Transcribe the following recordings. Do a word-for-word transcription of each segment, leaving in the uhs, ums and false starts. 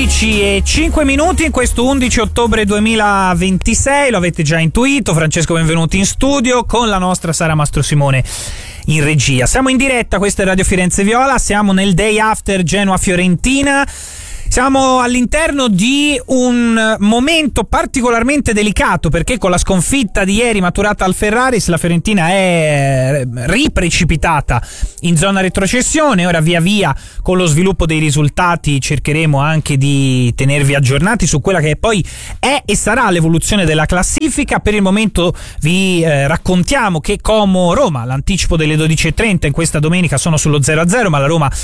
undici e cinque minuti in questo undici ottobre duemilaventisei, lo avete già intuito. Francesco, benvenuti in studio con la nostra Sara Mastrosimone in regia. Siamo in diretta, questa è Radio Firenze Viola, siamo nel day after Genoa-Fiorentina. Siamo all'interno di un momento particolarmente delicato, perché con la sconfitta di ieri maturata al Ferraris la Fiorentina è riprecipitata in zona retrocessione. Ora via via con lo sviluppo dei risultati cercheremo anche di tenervi aggiornati su quella che poi è e sarà l'evoluzione della classifica. Per il momento vi eh, raccontiamo che Como-Roma, l'anticipo delle dodici e trenta in questa domenica, sono sullo zero a zero, ma la Roma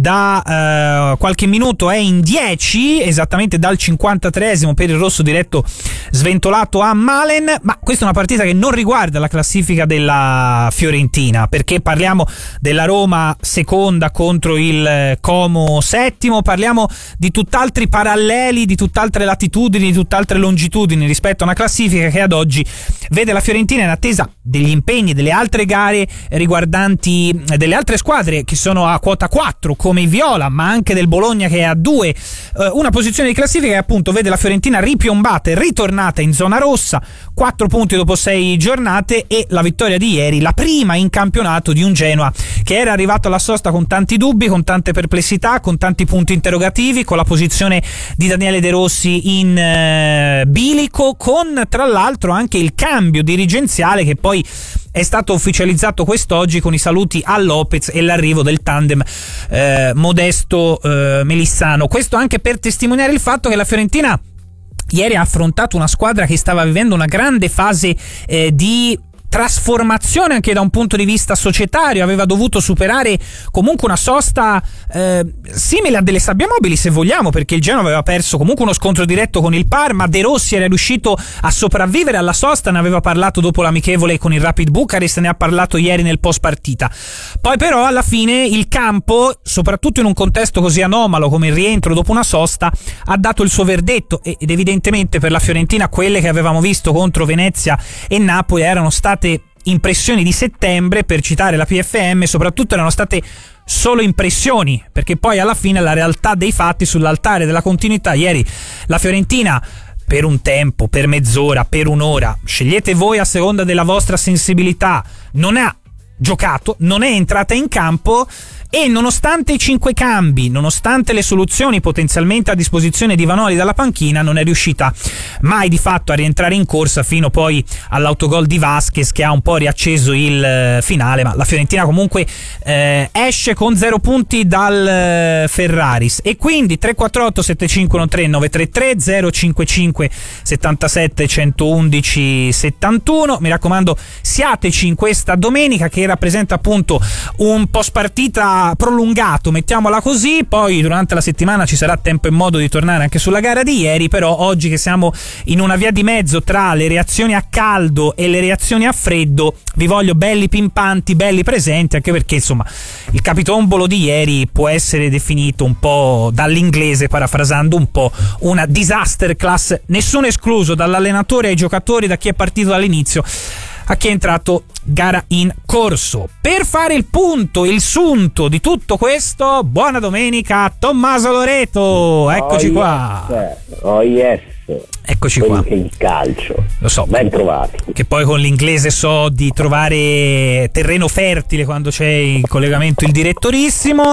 da eh, qualche minuto è in dieci, esattamente dal cinquantatreesimo per il rosso diretto sventolato a Malen. Ma questa è una partita che non riguarda la classifica della Fiorentina, perché parliamo della Roma seconda contro il Como settimo, parliamo di tutt'altri paralleli, di tutt'altre latitudini, di tutt'altre longitudini rispetto a una classifica che ad oggi vede la Fiorentina in attesa degli impegni delle altre gare riguardanti delle altre squadre che sono a quota quattro come i Viola, ma anche del Bologna che è a due. Una posizione di classifica che appunto vede la Fiorentina ripiombata e ritornata in zona rossa, quattro punti dopo sei giornate, e la vittoria di ieri, la prima in campionato di un Genoa che era arrivato alla sosta con tanti dubbi, con tante perplessità, con tanti punti interrogativi, con la posizione di Daniele De Rossi in eh, bilico, con tra l'altro anche il cambio dirigenziale che poi è stato ufficializzato quest'oggi con i saluti a Lopez e l'arrivo del tandem eh, Modesto eh, Melissano. Questo anche per testimoniare il fatto che la Fiorentina ieri ha affrontato una squadra che stava vivendo una grande fase eh, di trasformazione anche da un punto di vista societario. Aveva dovuto superare comunque una sosta eh, simile a delle sabbiamobili, se vogliamo, perché il Genoa aveva perso comunque uno scontro diretto con il Parma. De Rossi era riuscito a sopravvivere alla sosta, ne aveva parlato dopo l'amichevole con il Rapid Bucarest, ne ha parlato ieri nel post partita. Poi però alla fine il campo, soprattutto in un contesto così anomalo come il rientro dopo una sosta, ha dato il suo verdetto, ed evidentemente per la Fiorentina quelle che avevamo visto contro Venezia e Napoli erano state impressioni di settembre, per citare la P F M, soprattutto erano state solo impressioni, perché poi alla fine la realtà dei fatti sull'altare della continuità. Ieri la Fiorentina per un tempo, per mezz'ora, per un'ora, scegliete voi a seconda della vostra sensibilità, non ha giocato, non è entrata in campo, e nonostante i cinque cambi, nonostante le soluzioni potenzialmente a disposizione di Vanoli dalla panchina, non è riuscita mai di fatto a rientrare in corsa fino poi all'autogol di Vasquez che ha un po' riacceso il eh, finale. Ma la Fiorentina comunque eh, esce con zero punti dal eh, Ferraris, e quindi tre quattro otto sette cinque uno tre nove tre tre zero cinque cinque settantasette centoundici settantuno. Mi raccomando, siateci in questa domenica che rappresenta appunto un post partita prolungato, mettiamola così. Poi durante la settimana ci sarà tempo e modo di tornare anche sulla gara di ieri, però oggi che siamo in una via di mezzo tra le reazioni a caldo e le reazioni a freddo, vi voglio belli pimpanti, belli presenti, anche perché insomma il capitombolo di ieri può essere definito un po' dall'inglese, parafrasando un po', una disaster class, nessuno escluso, dall'allenatore ai giocatori, da chi è partito dall'inizio a chi è entrato gara in corso. Per fare il punto, il sunto di tutto questo, buona domenica a Tommaso Loreto, eccoci oh qua. Yes. Oh yes. Eccoci Quelli qua. Che il calcio. Lo so. Ben trovati. Che poi con l'inglese so di trovare terreno fertile quando c'è in collegamento il direttorissimo.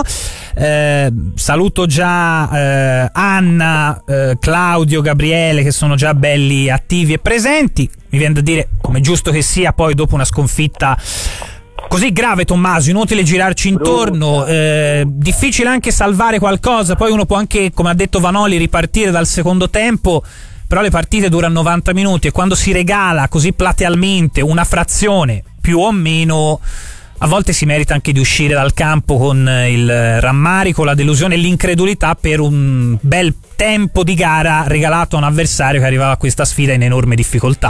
Eh, saluto già eh, Anna, eh, Claudio, Gabriele, che sono già belli attivi e presenti. Mi viene da dire, come giusto che sia, poi dopo una sconfitta così grave, Tommaso, inutile girarci intorno, eh, difficile anche salvare qualcosa. Poi uno può anche, come ha detto Vanoli, ripartire dal secondo tempo, però le partite durano novanta minuti, e quando si regala così platealmente una frazione più o meno, a volte si merita anche di uscire dal campo con il rammarico, la delusione e l'incredulità per un bel tempo di gara regalato a un avversario che arrivava a questa sfida in enorme difficoltà.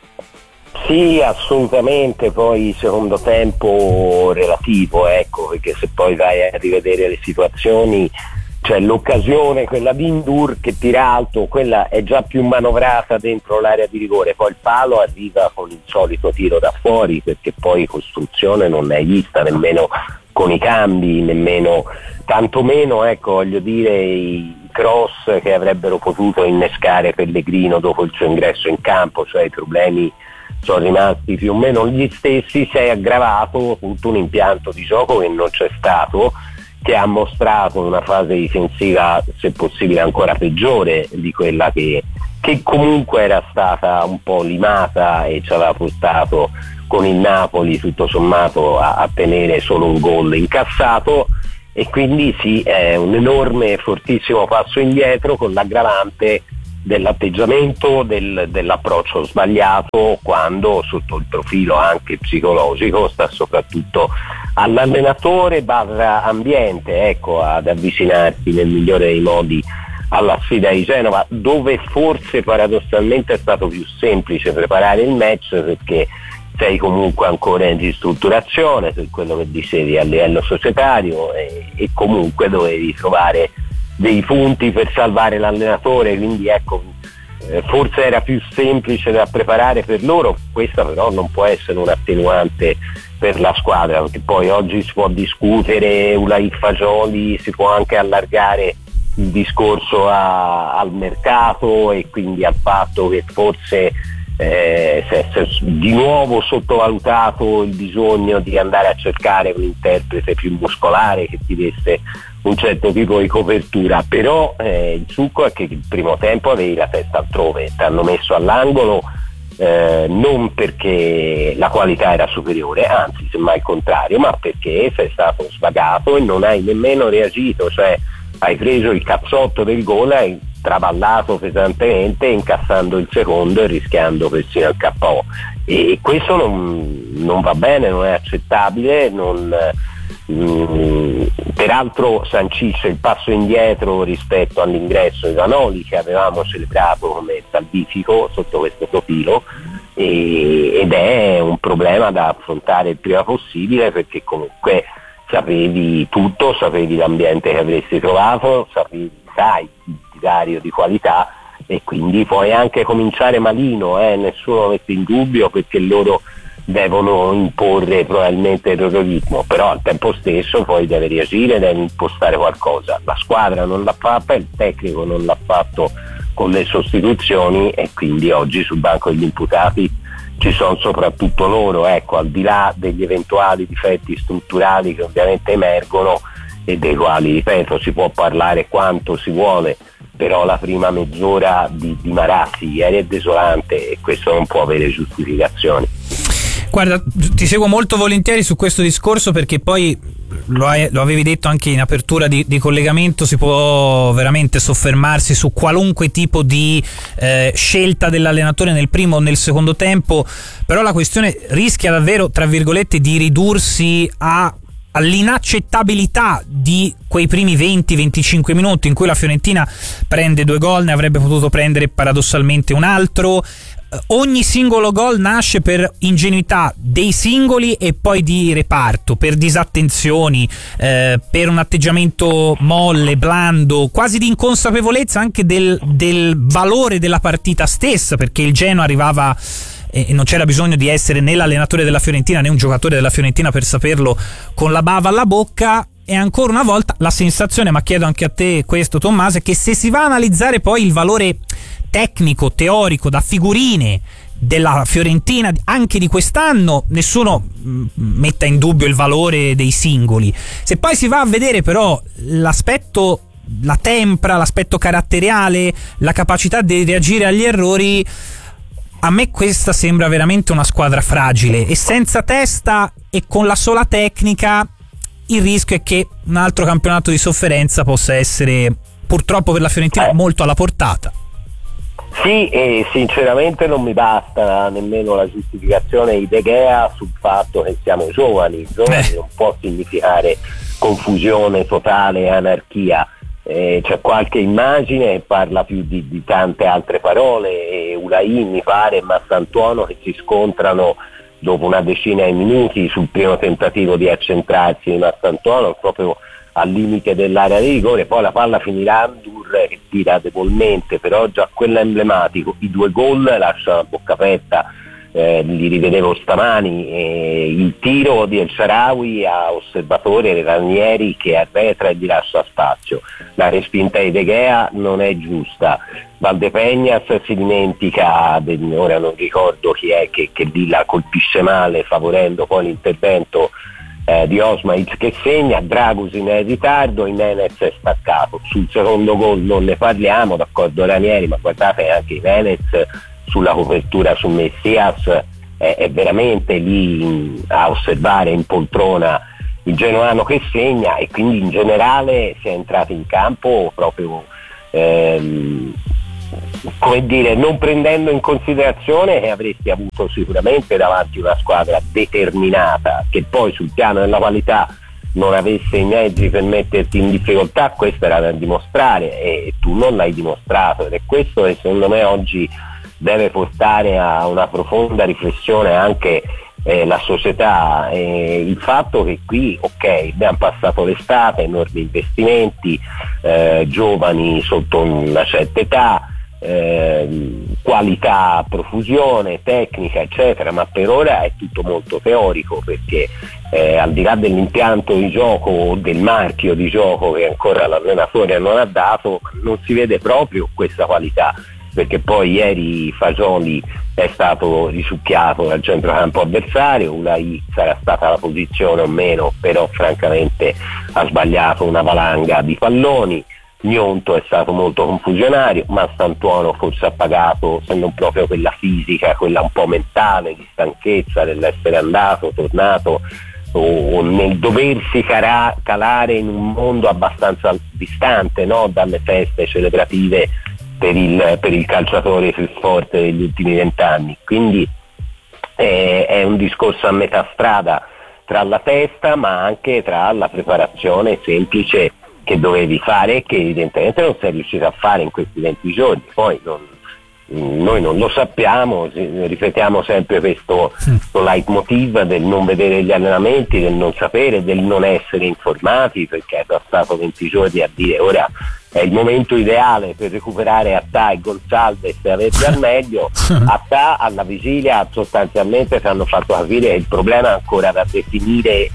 Sì, assolutamente. Poi secondo tempo relativo, ecco, perché se poi vai a rivedere le situazioni, cioè l'occasione, quella di Ndur che tira alto, quella è già più manovrata dentro l'area di rigore, poi il palo arriva con il solito tiro da fuori, perché poi costruzione non l'hai vista nemmeno con i cambi, nemmeno tantomeno, ecco, voglio dire, il cross che avrebbero potuto innescare Pellegrino dopo il suo ingresso in campo, cioè i problemi sono rimasti più o meno gli stessi. Si è aggravato tutto un impianto di gioco che non c'è stato, che ha mostrato una fase difensiva se possibile ancora peggiore di quella che, che comunque era stata un po' limata e ci aveva portato con il Napoli tutto sommato a, a tenere solo un gol incassato. E quindi sì, è un enorme, fortissimo passo indietro, con l'aggravante dell'atteggiamento, del, dell'approccio sbagliato, quando sotto il profilo anche psicologico sta soprattutto all'allenatore barra ambiente, ecco, ad avvicinarsi nel migliore dei modi alla sfida di Genova, dove forse paradossalmente è stato più semplice preparare il match, perché sei comunque ancora in ristrutturazione, per quello che dicevi a livello societario, e, e comunque dovevi trovare dei punti per salvare l'allenatore, quindi ecco, eh, forse era più semplice da preparare per loro. Questa però non può essere un attenuante per la squadra, perché poi oggi si può discutere Ulai Fagioli, si può anche allargare il discorso a, al mercato e quindi al fatto che forse Eh, se, se di nuovo sottovalutato il bisogno di andare a cercare un interprete più muscolare che ti desse un certo tipo di copertura. Però eh, il succo è che il primo tempo avevi la testa altrove, ti hanno messo all'angolo, eh, non perché la qualità era superiore, anzi semmai il contrario, ma perché sei stato svagato e non hai nemmeno reagito, cioè hai preso il cazzotto del gol, hai traballato pesantemente, incassando il secondo e rischiando persino il K O, e questo non, non va bene, non è accettabile. Non, mh, peraltro sancisce il passo indietro rispetto all'ingresso di Vanoli, che avevamo celebrato come salvifico sotto questo profilo, e, ed è un problema da affrontare il prima possibile, perché comunque sapevi tutto, sapevi l'ambiente che avresti trovato, sapevi, sai, il divario di qualità, e quindi puoi anche cominciare malino, eh? Nessuno mette in dubbio, perché loro devono imporre probabilmente il loro ritmo, però al tempo stesso poi deve reagire, deve impostare qualcosa. La squadra non l'ha fatta, il tecnico non l'ha fatto con le sostituzioni, e quindi oggi sul banco degli imputati ci sono soprattutto loro, ecco, al di là degli eventuali difetti strutturali che ovviamente emergono e dei quali, ripeto, si può parlare quanto si vuole, però la prima mezz'ora di, di Marazzi ieri è desolante, e questo non può avere giustificazioni. Guarda, ti seguo molto volentieri su questo discorso, perché poi lo, hai, lo avevi detto anche in apertura di, di collegamento, si può veramente soffermarsi su qualunque tipo di eh, scelta dell'allenatore nel primo o nel secondo tempo, però la questione rischia davvero, tra virgolette, di ridursi a all'inaccettabilità di quei primi venti venticinque minuti in cui la Fiorentina prende due gol, ne avrebbe potuto prendere paradossalmente un altro. Ogni singolo gol nasce per ingenuità dei singoli e poi di reparto, per disattenzioni, eh, per un atteggiamento molle, blando, quasi di inconsapevolezza anche del, del valore della partita stessa, perché il Genoa arrivava e non c'era bisogno di essere né l'allenatore della Fiorentina né un giocatore della Fiorentina per saperlo, con la bava alla bocca. E ancora una volta la sensazione, ma chiedo anche a te questo Tommaso, è che se si va a analizzare poi il valore tecnico, teorico, da figurine della Fiorentina anche di quest'anno, nessuno mh, metta in dubbio il valore dei singoli. Se poi si va a vedere però l'aspetto, la tempra, l'aspetto caratteriale, la capacità di reagire agli errori, a me questa sembra veramente una squadra fragile e senza testa, e con la sola tecnica il rischio è che un altro campionato di sofferenza possa essere, purtroppo per la Fiorentina, molto alla portata. Sì, e sinceramente non mi basta nemmeno la giustificazione di De Gea sul fatto che siamo giovani. Giovani eh. non può significare confusione totale e anarchia. Eh, c'è qualche immagine che parla più di, di tante altre parole, e Ulai, mi pare, e Massantuono che si scontrano dopo una decina di minuti sul primo tentativo di accentrarsi di Massantuono proprio al limite dell'area di rigore. Poi la palla finirà Andur che tira debolmente, però già quello è emblematico. I due gol lasciano a bocca aperta eh, li rivedevo stamani, eh, il tiro di El Shaarawy a osservatore Ranieri che arretra e di lascia spazio, la respinta di De Gea non è giusta, Valdepeñas si dimentica, ora non ricordo chi è che, che lì la colpisce male favorendo poi l'intervento eh, di Osmaic che segna, Dragusin è in ritardo, Jimenez è staccato, sul secondo gol non ne parliamo, d'accordo Ranieri, ma guardate anche Jimenez sulla copertura su Messias è, è veramente lì in, a osservare in poltrona il genoano che segna, e quindi in generale si è entrato in campo proprio ehm, come dire, non prendendo in considerazione che avresti avuto sicuramente davanti una squadra determinata che poi sul piano della qualità non avesse i mezzi per metterti in difficoltà. Questo era da dimostrare e tu non l'hai dimostrato, ed è questo che secondo me oggi deve portare a una profonda riflessione anche eh, la società, eh, il fatto che qui ok abbiamo passato l'estate, enormi investimenti, eh, giovani sotto una certa età, eh, qualità a profusione, tecnica eccetera, ma per ora è tutto molto teorico, perché eh, al di là dell'impianto di gioco o del marchio di gioco che ancora l'allenatore non ha dato, non si vede proprio questa qualità, perché poi ieri Fagioli è stato risucchiato dal centrocampo avversario, Ulai sarà stata la posizione o meno, però francamente ha sbagliato una valanga di palloni, Gnonto è stato molto confusionario, Mastantuono forse ha pagato, se non proprio quella fisica, quella un po' mentale di stanchezza dell'essere andato, tornato, o nel doversi cara- calare in un mondo abbastanza distante, no? Dalle feste celebrative per il, per il calciatore più forte degli ultimi vent'anni. Quindi eh, è un discorso a metà strada tra la testa ma anche tra la preparazione semplice che dovevi fare e che evidentemente non sei riuscito a fare in questi venti giorni. Poi non, noi non lo sappiamo, ripetiamo sempre questo, questo leitmotiv del non vedere gli allenamenti, del non sapere, del non essere informati, perché è passato venti giorni a dire ora è il momento ideale per recuperare Attà e Gonçalves e averli al meglio. Attà alla vigilia sostanzialmente ci hanno fatto capire che il problema è ancora da definire,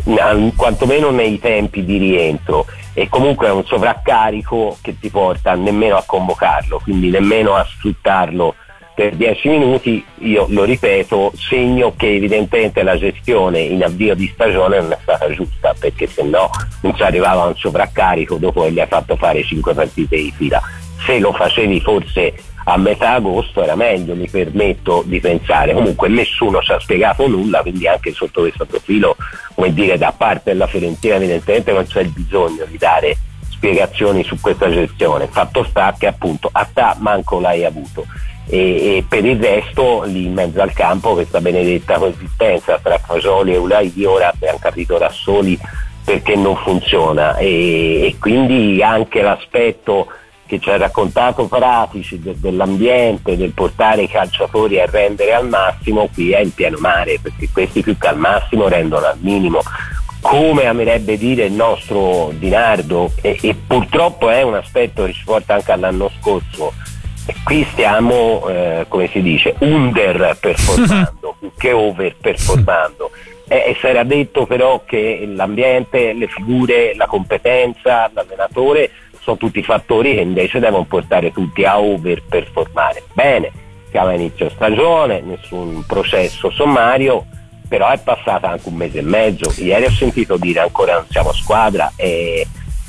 quantomeno nei tempi di rientro, e comunque è un sovraccarico che ti porta nemmeno a convocarlo, quindi nemmeno a sfruttarlo per dieci minuti. Io lo ripeto, segno che evidentemente la gestione in avvio di stagione non è stata giusta, perché se no non si arrivava a un sovraccarico dopo che gli hai fatto fare cinque partite di fila. Se lo facevi forse a metà agosto era meglio, mi permetto di pensare. Comunque nessuno ci ha spiegato nulla, quindi anche sotto questo profilo, come dire, da parte della Fiorentina evidentemente non c'è il bisogno di dare spiegazioni su questa gestione. Fatto sta che appunto Attà manco l'hai avuto, e, e per il resto lì in mezzo al campo questa benedetta coesistenza tra Fagioli e Ulai ora abbiamo capito da soli perché non funziona, e, e quindi anche l'aspetto che ci ha raccontato Pratici de, dell'ambiente, del portare i calciatori a rendere al massimo, qui è in pieno mare, perché questi più che al massimo rendono al minimo, come amerebbe dire il nostro Di Nardo, e, e purtroppo è un aspetto che ci porta anche all'anno scorso. E qui stiamo, eh, come si dice, under performando più che over performando. E, e si era detto però che l'ambiente, le figure, la competenza, l'allenatore sono tutti fattori che invece devono portare tutti a over performare. Bene, siamo a inizio stagione, nessun processo sommario, però è passato anche un mese e mezzo. Ieri ho sentito dire ancora non siamo squadra, e,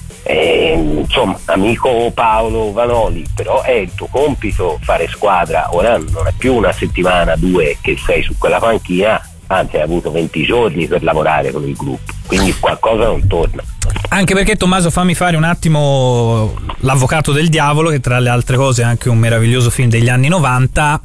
e insomma, amico Paolo Vanoli, però è il tuo compito fare squadra. Ora non è più una settimana, due che sei su quella panchina, anzi hai avuto venti giorni per lavorare con il gruppo, quindi qualcosa non torna. Anche perché, Tommaso, fammi fare un attimo l'avvocato del diavolo, che tra le altre cose è anche un meraviglioso film degli anni novanta.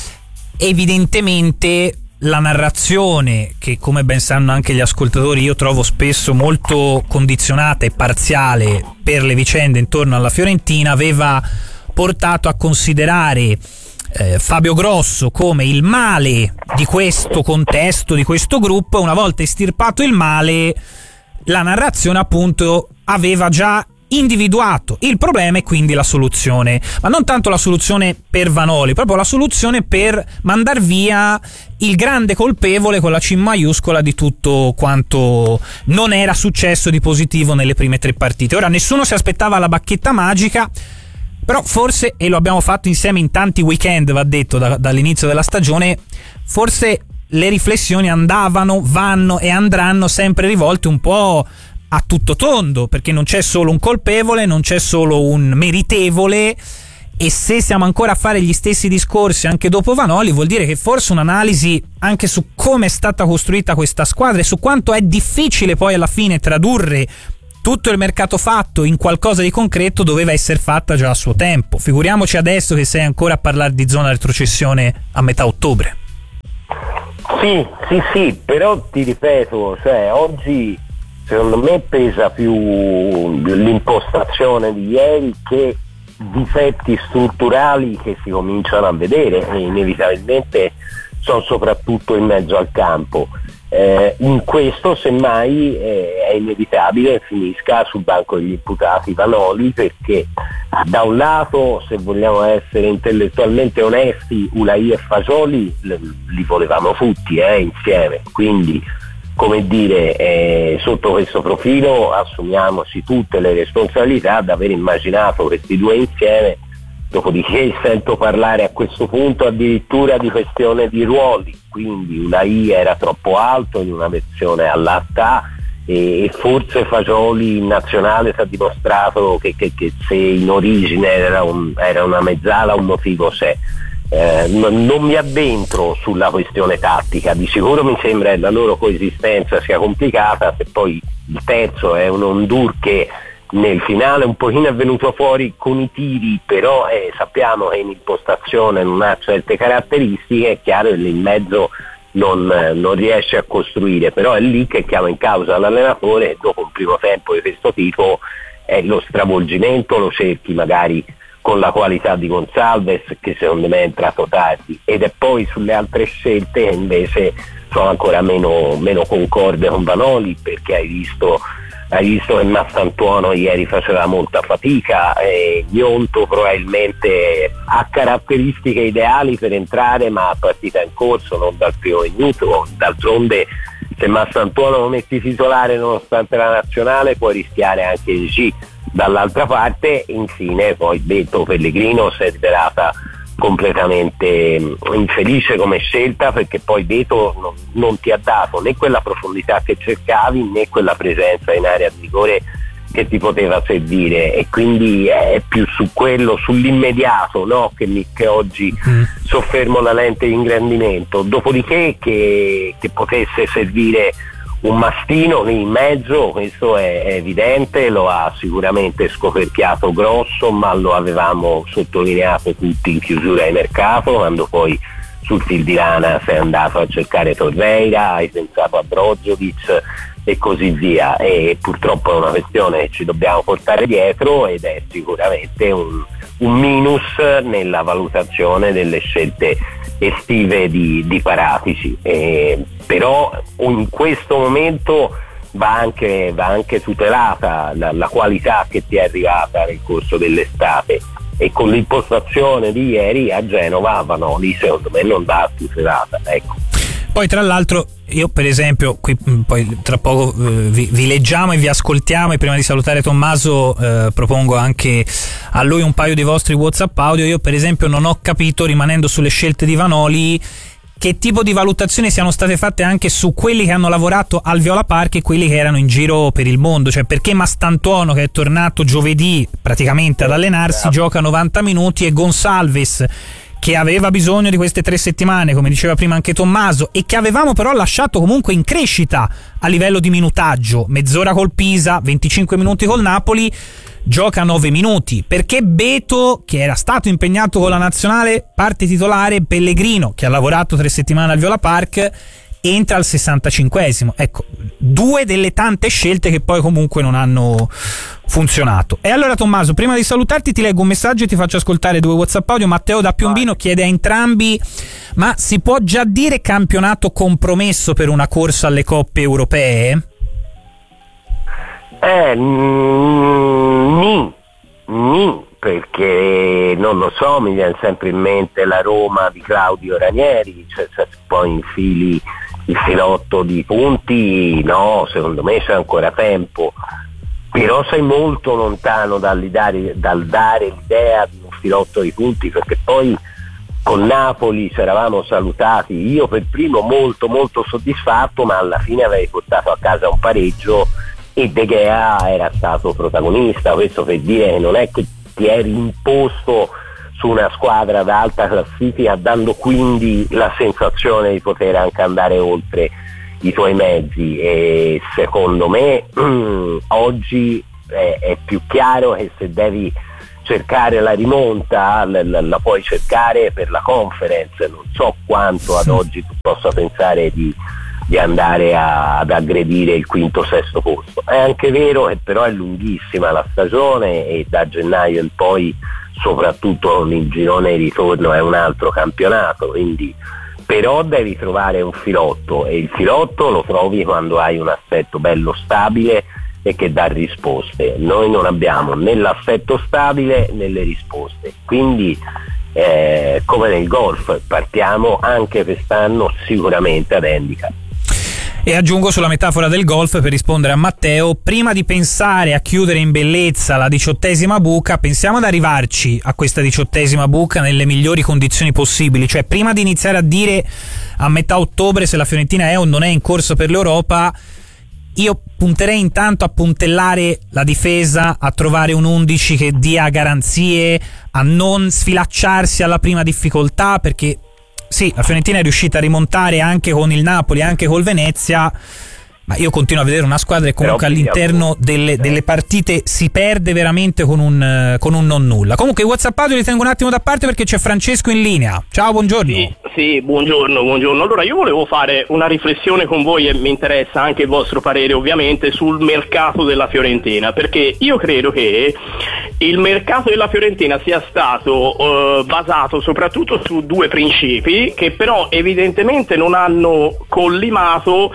Evidentemente la narrazione, che come ben sanno anche gli ascoltatori io trovo spesso molto condizionata e parziale per le vicende intorno alla Fiorentina, aveva portato a considerare eh, Fabio Grosso come il male di questo contesto, di questo gruppo. Una volta estirpato il male, la narrazione appunto aveva già individuato il problema e quindi la soluzione, ma non tanto la soluzione per Vanoli, proprio la soluzione per mandar via il grande colpevole con la C maiuscola di tutto quanto non era successo di positivo nelle prime tre partite. Ora nessuno si aspettava la bacchetta magica, però forse, e lo abbiamo fatto insieme in tanti weekend, va detto, da, dall'inizio della stagione, forse le riflessioni andavano, vanno e andranno sempre rivolte un po' a tutto tondo, perché non c'è solo un colpevole, non c'è solo un meritevole, e se siamo ancora a fare gli stessi discorsi anche dopo Vanoli vuol dire che forse un'analisi anche su come è stata costruita questa squadra e su quanto è difficile poi alla fine tradurre tutto il mercato fatto in qualcosa di concreto doveva essere fatta già a suo tempo. Figuriamoci adesso che sei ancora a parlare di zona retrocessione a metà ottobre. Sì, sì, sì, però ti ripeto, cioè oggi secondo me pesa più l'impostazione di ieri che difetti strutturali che si cominciano a vedere e inevitabilmente sono soprattutto in mezzo al campo. Eh, in questo semmai eh, è inevitabile finisca sul banco degli imputati Vanoli, perché da un lato, se vogliamo essere intellettualmente onesti, Ulai e Fagioli li volevamo tutti eh, insieme, quindi come dire, eh, sotto questo profilo assumiamoci tutte le responsabilità di aver immaginato questi due insieme. Dopodiché sento parlare a questo punto addirittura di questione di ruoli, quindi Ulai era troppo alto in una versione all'A e, e forse Fagioli in nazionale si è dimostrato che, che, che se in origine era, un, era una mezzala un motivo c'è. Eh, non, non mi addentro sulla questione tattica, di sicuro mi sembra che la loro coesistenza sia complicata, se poi il terzo è un Ondur che nel finale un pochino è venuto fuori con i tiri, però eh, sappiamo che in impostazione non ha certe caratteristiche, è chiaro che lì in mezzo non, eh, non riesce a costruire, però è lì che chiama in causa l'allenatore e dopo un primo tempo di questo tipo è lo stravolgimento, lo cerchi magari con la qualità di Gonçalves che secondo me è entrato tardi, ed è poi sulle altre scelte che invece sono ancora meno, meno concorde con Vanoli, perché hai visto hai visto che Massantuono ieri faceva molta fatica, e Gnonto probabilmente ha caratteristiche ideali per entrare ma a partita in corso, non dal primo minuto. D'altronde se Massantuono lo metti titolare nonostante la nazionale puoi rischiare anche il G. Dall'altra parte infine poi Beto Pellegrino si è rivelata completamente infelice come scelta, perché poi Beto non, non ti ha dato né quella profondità che cercavi né quella presenza in area di rigore che ti poteva servire, e quindi è più su quello, sull'immediato, no, che, mi, che oggi mm. soffermo la lente di ingrandimento. Dopodiché che, che potesse servire un mastino lì in mezzo, questo è, è evidente, lo ha sicuramente scoperchiato Grosso, ma lo avevamo sottolineato tutti in chiusura di mercato, quando poi sul fil di lana sei andato a cercare Torreira, hai pensato a Brozovic e così via, e purtroppo è una questione che ci dobbiamo portare dietro ed è sicuramente un, un minus nella valutazione delle scelte estive di, di Paratici, eh, però in questo momento va anche, va anche tutelata la, la qualità che ti è arrivata nel corso dell'estate, e con l'impostazione di ieri a Genova Vanoli secondo me non va tutelata, ecco. Poi tra l'altro io per esempio qui poi tra poco eh, vi, vi leggiamo e vi ascoltiamo, e prima di salutare Tommaso eh, propongo anche a lui un paio di vostri WhatsApp audio. Io per esempio non ho capito, rimanendo sulle scelte di Vanoli, che tipo di valutazioni siano state fatte anche su quelli che hanno lavorato al Viola Park e quelli che erano in giro per il mondo, cioè perché Mastantuono, che è tornato giovedì praticamente ad allenarsi, gioca novanta minuti, e Gonçalves, che aveva bisogno di queste tre settimane, come diceva prima anche Tommaso, e che avevamo però lasciato comunque in crescita a livello di minutaggio, mezz'ora col Pisa, venticinque minuti col Napoli, gioca nove minuti. Perché Beto, che era stato impegnato con la nazionale, parte titolare, Pellegrino, che ha lavorato tre settimane al Viola Park, entra al sessantacinquesimo. Ecco, due delle tante scelte che poi comunque non hanno funzionato. E allora Tommaso, prima di salutarti ti leggo un messaggio e ti faccio ascoltare due WhatsApp audio. Matteo da Piombino chiede a entrambi: ma si può già dire campionato compromesso per una corsa alle coppe europee? Eh, mm, ni, ni, perché non lo so, mi viene sempre in mente la Roma di Claudio Ranieri, cioè se poi infili il filotto di punti, no, secondo me c'è ancora tempo, però sei molto lontano dal dare, dal dare l'idea di un filotto di punti, perché poi con Napoli ci eravamo salutati, io per primo molto molto soddisfatto, ma alla fine avevi portato a casa un pareggio e De Gea era stato protagonista. Questo per dire che non è che ti eri imposto su una squadra ad alta classifica, dando quindi la sensazione di poter anche andare oltre i tuoi mezzi, e secondo me mm, oggi è, è più chiaro che se devi cercare la rimonta la, la, la puoi cercare per la Conference. Non so quanto ad oggi tu possa pensare di, di andare a, ad aggredire il quinto sesto posto. È anche vero che però è lunghissima la stagione e da gennaio in poi, soprattutto con il girone di ritorno, è un altro campionato, quindi però devi trovare un filotto, e il filotto lo trovi quando hai un assetto bello stabile e che dà risposte. Noi non abbiamo né l'assetto stabile né le risposte, quindi eh, come nel golf partiamo anche quest'anno sicuramente ad handicap. E aggiungo sulla metafora del golf, per rispondere a Matteo, prima di pensare a chiudere in bellezza la diciottesima buca, pensiamo ad arrivarci a questa diciottesima buca nelle migliori condizioni possibili, cioè prima di iniziare a dire a metà ottobre se la Fiorentina è o non è in corso per l'Europa, io punterei intanto a puntellare la difesa, a trovare un undici che dia garanzie, a non sfilacciarsi alla prima difficoltà, perché sì, la Fiorentina è riuscita a rimontare anche con il Napoli, anche col Venezia, ma io continuo a vedere una squadra che comunque all'interno delle, delle partite si perde veramente con un, con un non nulla. Comunque i WhatsApp li tengo un attimo da parte perché c'è Francesco in linea. Ciao, buongiorno. Sì, sì, buongiorno, buongiorno. Allora io volevo fare una riflessione con voi, e mi interessa anche il vostro parere ovviamente, sul mercato della Fiorentina, perché io credo che il mercato della Fiorentina sia stato eh, basato soprattutto su due principi che però evidentemente non hanno collimato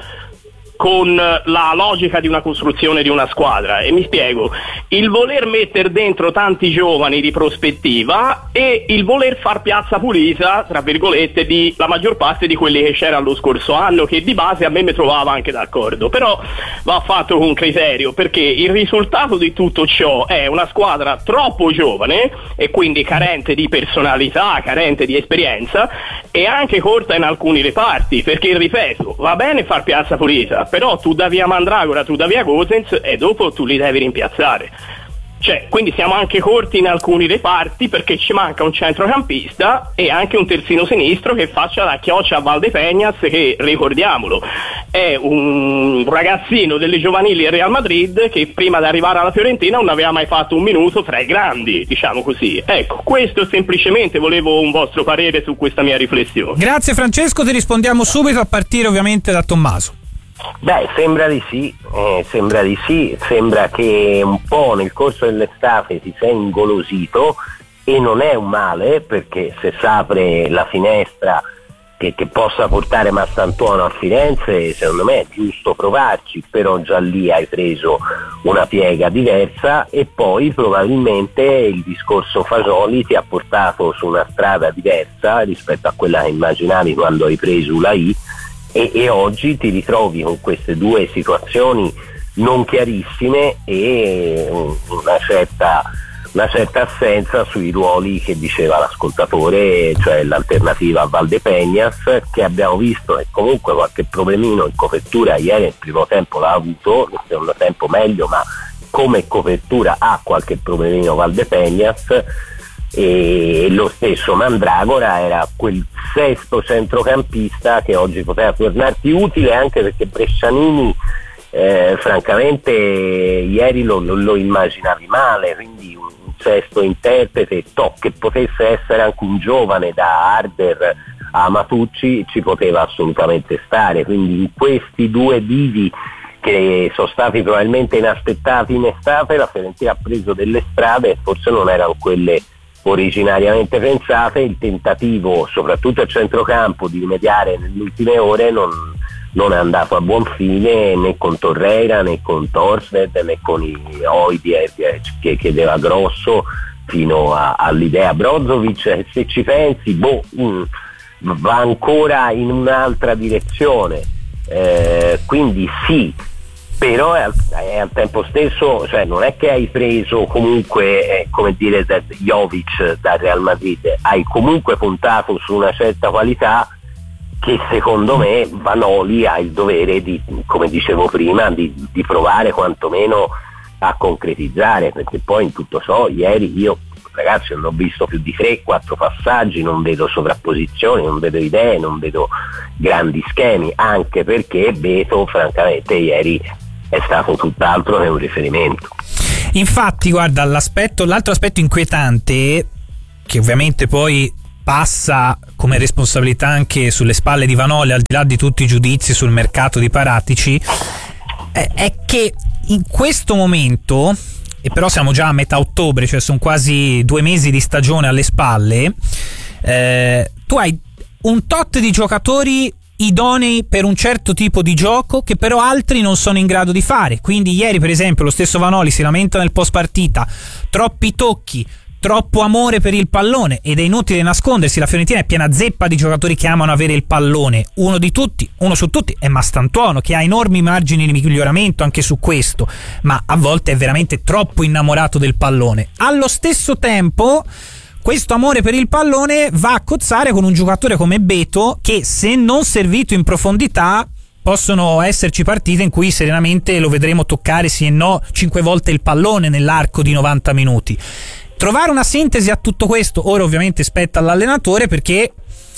con la logica di una costruzione di una squadra, e mi spiego: il voler mettere dentro tanti giovani di prospettiva e il voler far piazza pulita, tra virgolette, di la maggior parte di quelli che c'erano lo scorso anno, che di base a me mi trovava anche d'accordo, però va fatto con criterio, perché il risultato di tutto ciò è una squadra troppo giovane e quindi carente di personalità, carente di esperienza e anche corta in alcuni reparti, perché ripeto, va bene far piazza pulita, però tu da via Mandragora, tu da via Gosens e dopo tu li devi rimpiazzare. Cioè, quindi siamo anche corti in alcuni reparti, perché ci manca un centrocampista e anche un terzino sinistro che faccia la chioccia a Valdepeñas, che, ricordiamolo, è un ragazzino delle giovanili del Real Madrid che prima di arrivare alla Fiorentina non aveva mai fatto un minuto tra i grandi, diciamo così. Ecco, questo semplicemente volevo un vostro parere su questa mia riflessione. Grazie Francesco, ti rispondiamo subito, a partire ovviamente da Tommaso. Beh, sembra di sì, eh, sembra di sì, sembra che un po' nel corso dell'estate ti sei ingolosito, e non è un male, perché se si apre la finestra che, che possa portare Mastantuono a Firenze, secondo me è giusto provarci, però già lì hai preso una piega diversa, e poi probabilmente il discorso Fasoli ti ha portato su una strada diversa rispetto a quella che immaginavi quando hai preso la I. E, e oggi ti ritrovi con queste due situazioni non chiarissime e una certa, una certa assenza sui ruoli che diceva l'ascoltatore, cioè l'alternativa a Valdepeñas, che abbiamo visto che comunque qualche problemino in copertura ieri nel primo tempo l'ha avuto, nel secondo tempo meglio, ma come copertura ha qualche problemino Valdepeñas. E lo stesso Mandragora era quel sesto centrocampista che oggi poteva tornarti utile, anche perché Brescianini eh, francamente ieri lo, lo, lo immaginavi male, quindi un, un sesto interprete to, che potesse essere anche un giovane da Harder a Matucci ci poteva assolutamente stare, quindi in questi due divi che sono stati probabilmente inaspettati in estate la Fiorentina ha preso delle strade e forse non erano quelle originariamente pensate. Il tentativo soprattutto a centrocampo di rimediare nelle ultime ore non, non è andato a buon fine né con Torreira né con Torsved né con i Oidier che chiedeva grosso, fino a, all'idea Brozovic. Se ci pensi, boh, mh, va ancora in un'altra direzione, eh, quindi sì, però è al, è al tempo stesso, cioè non è che hai preso comunque, eh, come dire, da Jovic dal Real Madrid, hai comunque puntato su una certa qualità che secondo me Vanoli ha il dovere di, come dicevo prima, di, di provare quantomeno a concretizzare, perché poi in tutto ciò ieri io, ragazzi, non ho visto più di tre quattro passaggi, non vedo sovrapposizioni, non vedo idee, non vedo grandi schemi, anche perché Beto francamente ieri è stato tutt'altro che un riferimento. Infatti guarda, l'aspetto, l'altro aspetto inquietante, che ovviamente poi passa come responsabilità anche sulle spalle di Vanoli, al di là di tutti i giudizi sul mercato di Paratici, è, è che in questo momento, e però siamo già a metà ottobre, cioè sono quasi due mesi di stagione alle spalle, eh, tu hai un tot di giocatori idonei per un certo tipo di gioco che però altri non sono in grado di fare. Quindi ieri per esempio lo stesso Vanoli si lamenta nel post partita: troppi tocchi, troppo amore per il pallone, ed è inutile nascondersi, la Fiorentina è piena zeppa di giocatori che amano avere il pallone. Uno di tutti, uno su tutti è Mastantuono, che ha enormi margini di miglioramento anche su questo, ma a volte è veramente troppo innamorato del pallone. Allo stesso tempo questo amore per il pallone va a cozzare con un giocatore come Beto, che se non servito in profondità possono esserci partite in cui serenamente lo vedremo toccare sì e no cinque volte il pallone nell'arco di novanta minuti. Trovare una sintesi a tutto questo ora ovviamente spetta all'allenatore, perché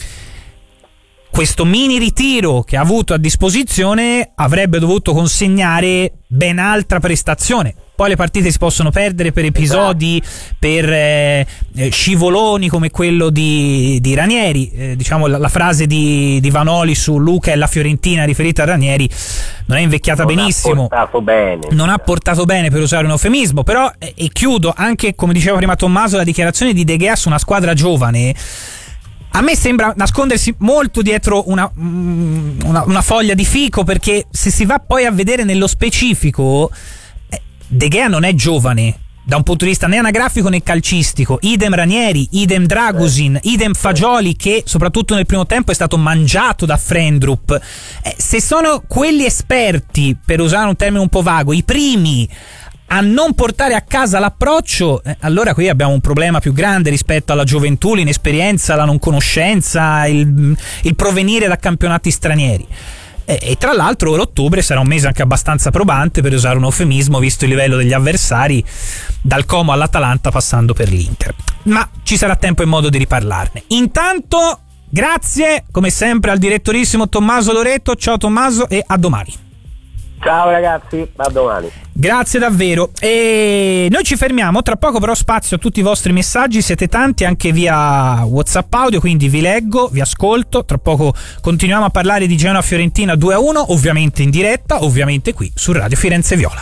questo mini ritiro che ha avuto a disposizione avrebbe dovuto consegnare ben altra prestazione. Poi le partite si possono perdere per episodi, per eh, scivoloni come quello di, di Ranieri. Eh, diciamo la, la frase di, di Vanoli su Luca e la Fiorentina riferita a Ranieri non è invecchiata non benissimo. Ha portato bene. Non ha portato bene, per usare un eufemismo. Però, eh, e chiudo anche, come diceva prima Tommaso, la dichiarazione di De Gea su una squadra giovane. A me sembra nascondersi molto dietro una, una, una foglia di fico, perché se si va poi a vedere nello specifico, De Gea non è giovane da un punto di vista né anagrafico né calcistico, idem Ranieri, idem Dragusin, idem Fagioli, che soprattutto nel primo tempo è stato mangiato da Frendrup. Eh, se sono quelli esperti, per usare un termine un po' vago, i primi a non portare a casa l'approccio, eh, allora qui abbiamo un problema più grande rispetto alla gioventù, l'inesperienza, la non conoscenza, il, il provenire da campionati stranieri. E, e tra l'altro ora ottobre sarà un mese anche abbastanza probante, per usare un eufemismo, visto il livello degli avversari, dal Como all'Atalanta passando per l'Inter. Ma ci sarà tempo e modo di riparlarne. Intanto grazie come sempre al direttorissimo Tommaso Loreto. Ciao Tommaso e a domani. Ciao ragazzi, a domani. Grazie davvero. E noi ci fermiamo, tra poco però spazio a tutti i vostri messaggi, siete tanti anche via WhatsApp audio, quindi vi leggo, vi ascolto. Tra poco continuiamo a parlare di Genoa Fiorentina due a uno, ovviamente in diretta, ovviamente qui su Radio Firenze Viola.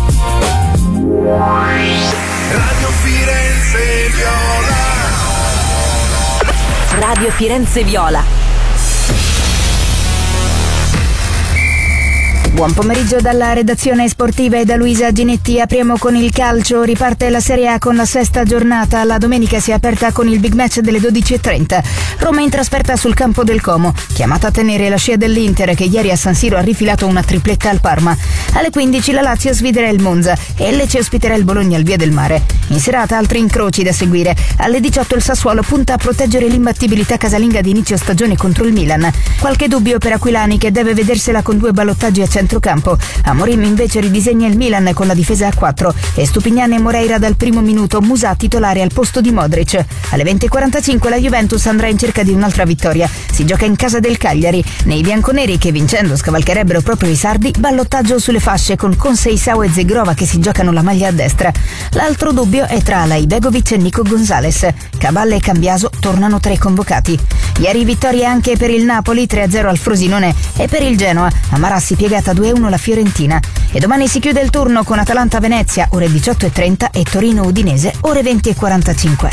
Radio Firenze Viola. Radio Firenze Viola. Buon pomeriggio dalla redazione sportiva e da Luisa Ginetti. Apriamo con il calcio. Riparte la Serie A con la sesta giornata. La domenica si è aperta con il big match delle dodici e trenta. Roma in trasferta sul campo del Como, chiamata a tenere la scia dell'Inter, che ieri a San Siro ha rifilato una tripletta al Parma. Alle quindici la Lazio sfiderà il Monza e il Lecce ospiterà il Bologna al Via del Mare. In serata altri incroci da seguire. Alle diciotto il Sassuolo punta a proteggere l'imbattibilità casalinga di inizio stagione contro il Milan. Qualche dubbio per Aquilani, che deve vedersela con due ballottaggi a centrocampo. Amorim invece ridisegna il Milan con la difesa a quattro e Stupinian e Moreira dal primo minuto, Musà titolare al posto di Modric. Alle venti e quarantacinque la Juventus andrà in cerca di un'altra vittoria. Si gioca in casa del Cagliari. Nei bianconeri, che vincendo scavalcherebbero proprio i sardi, ballottaggio sulle fasce con Conceição e Zegrova che si giocano la maglia a destra. L'altro dubbio è tra Alai Begovic e Nico Gonzalez. Caballa e Cambiaso tornano tra i convocati. Ieri vittoria anche per il Napoli, tre a zero al Frosinone, e per il Genoa, a Marassi piegata due a uno la Fiorentina. E domani si chiude il turno con Atalanta Venezia ore diciotto e trenta e Torino Udinese ore venti e quarantacinque.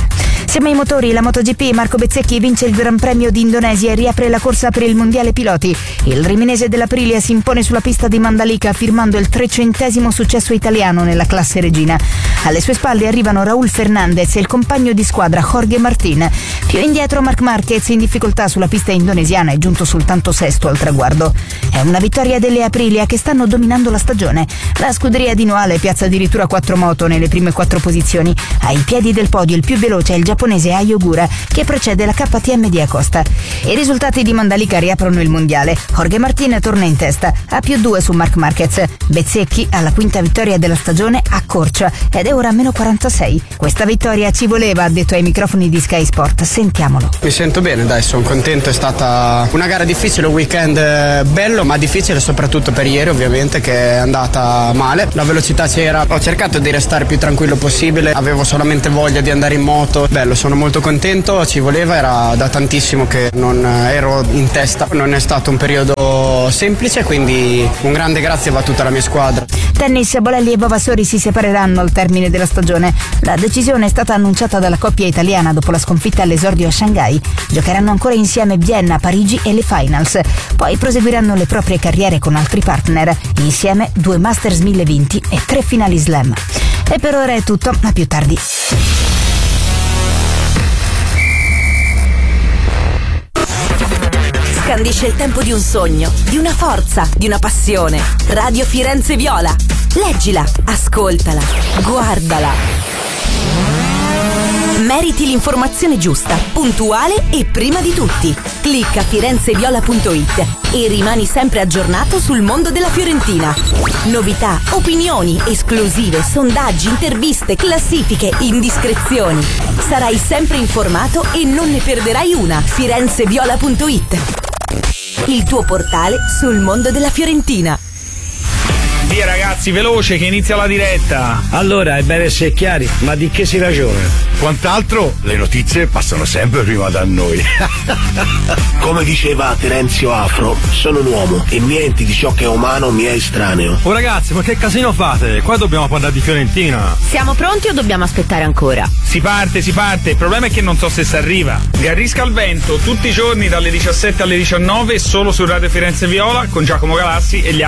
Siamo ai motori, la MotoGP, Marco Bezzecchi vince il Gran Premio di Indonesia e riapre la corsa per il Mondiale Piloti. Il riminese dell'Aprilia si impone sulla pista di Mandalika firmando il trecentesimo successo italiano nella classe regina. Alle sue spalle arrivano Raúl Fernández e il compagno di squadra Jorge Martín. Più indietro Marc Márquez, in difficoltà sulla pista indonesiana, è giunto soltanto sesto al traguardo. È una vittoria delle Aprilia che stanno dominando la stagione. La scuderia di Noale piazza addirittura quattro moto nelle prime quattro posizioni. Ai piedi del podio il più veloce è il giapponese Ai Ogura, che precede la K T M di Acosta. I risultati di Mandalika riaprono il mondiale. Jorge Martín torna in testa, a più due su Marc Márquez. Bezzecchi alla quinta vittoria della stagione accorcia ed è ora a meno quarantasei. Questa vittoria ci voleva, ha detto ai microfoni di Sky Sport. Sentiamolo. Mi sento bene, dai, sono contento. È stata una gara difficile, un weekend bello, ma difficile soprattutto per ieri, ovviamente, che è andata male. La velocità c'era, ho cercato di restare più tranquillo possibile, avevo solamente voglia di andare in moto. Bello, sono molto contento, ci voleva, era da tantissimo che non ero in testa. Non è stato un periodo semplice, quindi un grande grazie va a tutta la mia squadra. Tennis, Bolelli e Vavasori si separeranno al termine della stagione. La decisione è stata annunciata dalla coppia italiana dopo la sconfitta all'esordio a Shanghai. Giocheranno ancora insieme Vienna, Parigi e le Finals. Poi proseguiranno le proprie carriere con altri partner. Insieme due Masters mille vinti e tre finali slam. E per ora è tutto, a più tardi. Scandisce il tempo di un sogno, di una forza, di una passione. Radio Firenze Viola. Leggila, ascoltala, guardala. Meriti l'informazione giusta, puntuale e prima di tutti. Clicca firenzeviola punto it e rimani sempre aggiornato sul mondo della Fiorentina. Novità, opinioni, esclusive, sondaggi, interviste, classifiche, indiscrezioni. Sarai sempre informato e non ne perderai una. firenzeviola punto it, il tuo portale sul mondo della Fiorentina. Via ragazzi, veloce che inizia la diretta. Allora, è bene essere chiari, ma di che si ragiona? Quant'altro, le notizie passano sempre prima da noi. Come diceva Terenzio Afro, sono un uomo e niente di ciò che è umano mi è estraneo. Oh ragazzi, ma che casino fate? Qua dobbiamo parlare di Fiorentina. Siamo pronti o dobbiamo aspettare ancora? Si parte, si parte, il problema è che non so se si arriva. Garrisca al vento, tutti i giorni dalle diciassette alle diciannove, solo su Radio Firenze Viola, con Giacomo Galassi e gli altri.